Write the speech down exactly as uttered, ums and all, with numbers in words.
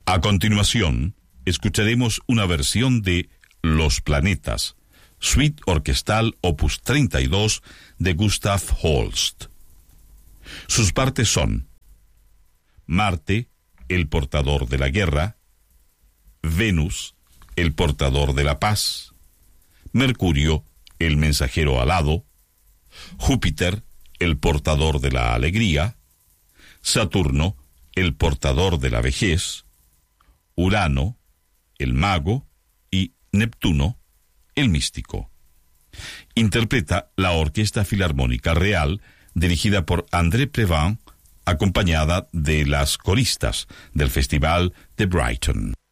A continuación, escucharemos una versión de Los Planetas, Suite Orquestal Opus treinta y dos de Gustav Holst. Sus partes son Marte, el portador de la guerra; Venus, el portador de la paz; Mercurio, el mensajero alado; Júpiter, el portador de la alegría; Saturno, el portador de la vejez; Urano, el mago; y Neptuno, el místico. Interpreta la Orquesta Filarmónica Real, dirigida por André Previn, acompañada de las coristas del Festival de Brighton.